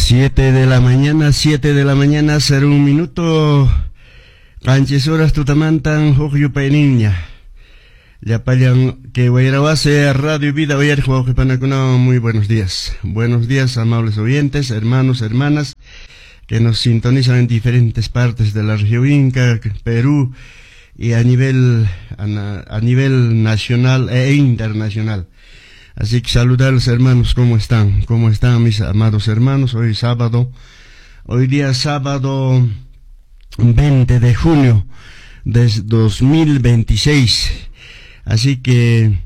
7 de la mañana, 01 minuto. Canches horas tutamantan, Jorge Painiña. Ya payan que Guayrawase Radio Vida Oyer Jorge Panacuna. Muy buenos días. Buenos días, amables oyentes, hermanos, hermanas, que nos sintonizan en diferentes partes de la región Inca, Perú, y a nivel nacional e internacional. Así que saludarles, hermanos, ¿cómo están? ¿Cómo están mis amados hermanos? Hoy día sábado 20 de junio de 2026. Así que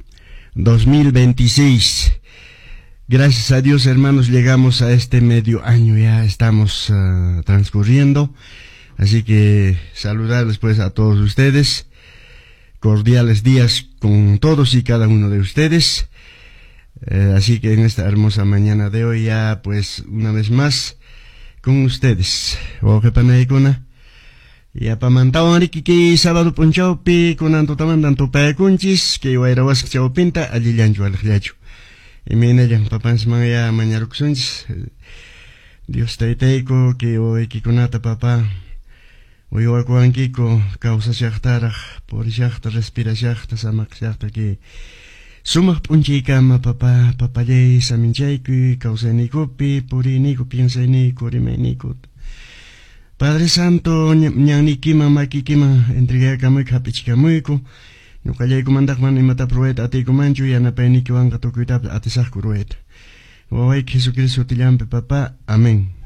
2026. Gracias a Dios, hermanos, llegamos a este medio año, ya estamos transcurriendo. Así que saludarles pues a todos ustedes. Cordiales días con todos y cada uno de ustedes. Así que en esta hermosa mañana de hoy ya pues una vez más con ustedes. Oje panaikuna. Ya pamantao ariki sábado punchaupi kunanto tamandan to pakunchis que wairawas chaupinta alillancho aljacho. Y menayan papans maya mañaruksunchis. Dios taiteiko que hoy kikunata papá. Hoy wakuankiko causa shachtaraj por shachta respira shachta samak shachta que sumak punchikama papayay saminchayku causanikupi puriniku piensayniku rimayniku. Padre Santo ñanikima makikima entregakamuyk hapichkamuyku ñuqallayku mandaqman imata prueta atiykumanchu yanapaynikiwanqa tukuytapi atisaqku rueta. Wawayki Jesucristo tillampi papá. Amén.